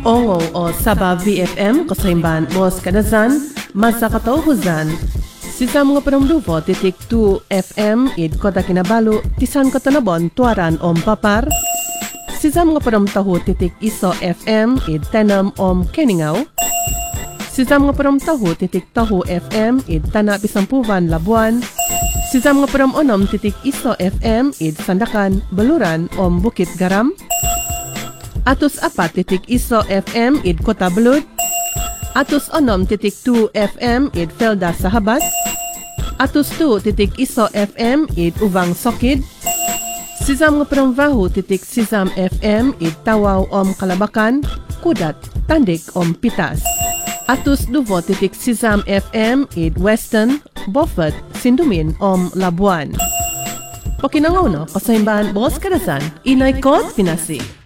Ongo o Sabah VFM kasaimban Bos Kadazan masa katauhuzan Sisam nga perumduvo titik 2 FM id Kota Kinabalu tisan katanabon tuaran om papar Sisam nga perumtahu titik iso FM id Tenam om Keningaw Sisam nga perumtahu titik tahu FM id Tana Pisampuvan Labuan Sisam nga perumonom titik iso FM id Sandakan Baluran om Bukit Garam Atus 4 titik iso FM id Kota Belud Atus 6 titik 2 FM id Felda Sahabat Atus 2 titik iso FM id Uvang Sokid Sisam nga perumvahu titik Sisam FM id Tawaw om Kalabakan Kudat Tandik om Pitas Atus 2 titik Sisam FM id Western Beaufort Sindumin om Labuan Pakinangaw no kasaimban Bos Kadazan Inay Kot Pinasi